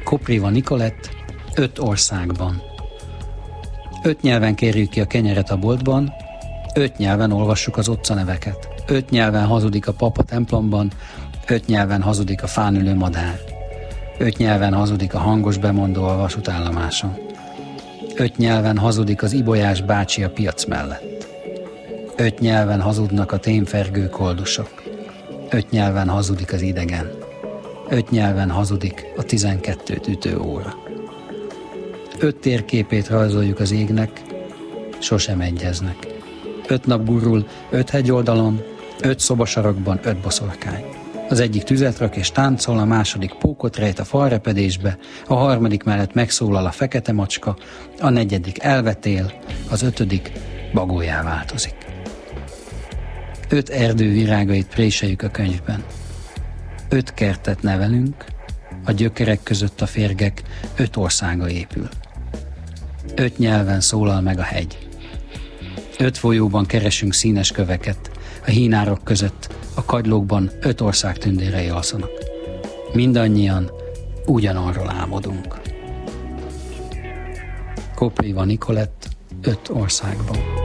Kopriva Nikolett 5 országban. 5 nyelven kérjük ki a kenyeret a boltban, 5 nyelven olvassuk az utcaneveket, 5 nyelven hazudik a pap a templomban, 5 nyelven hazudik a fán ülő madár, 5 nyelven hazudik a hangos bemondó a vasútállomáson, 5 nyelven hazudik az ibolyás bácsi a piac mellett, 5 nyelven hazudnak a témfergő koldusok, 5 nyelven hazudik az idegen, 5 nyelven hazudik a 12-t ütő óra. 5 térképét rajzoljuk az égnek, sosem egyeznek. 5 nap gurul, 5 hegyoldalon, 5 szobasarokban 5 boszorkány. Az egyik tüzet rak és táncol, a második pókot rejt a falrepedésbe, a harmadik mellett megszólal a fekete macska, a negyedik elvetél, az 5. bagólyá változik. 5 erdő virágait préseljük a könyvben. 5 kertet nevelünk, a gyökerek között a férgek 5 országa épül. 5 nyelven szólal meg a hegy. 5 folyóban keresünk színes köveket, a hínárok között, a kagylókban 5 ország tündérei alszanak. Mindannyian ugyanarról álmodunk. Kopriva Nikolett 5 országban.